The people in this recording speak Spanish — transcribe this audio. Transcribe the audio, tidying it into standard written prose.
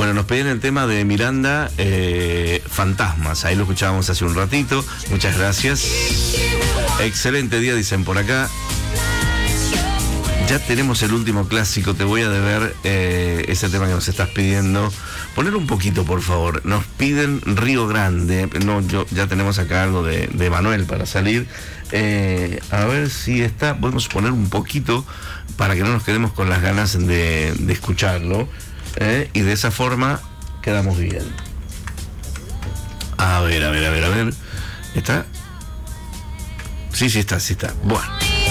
Bueno, nos pedían el tema de Miranda, Fantasmas. Ahí lo escuchábamos hace un ratito. Muchas gracias. Excelente día, dicen por acá. Ya tenemos el último clásico. Te voy a deber ese tema que nos estás pidiendo. Poner un poquito, por favor. Nos piden Río Grande. No, ya tenemos acá algo de Manuel para salir. A ver si está. Podemos poner un poquito para que no nos quedemos con las ganas de escucharlo. Y de esa forma quedamos bien. A ver. ¿Está? Sí está. Bueno.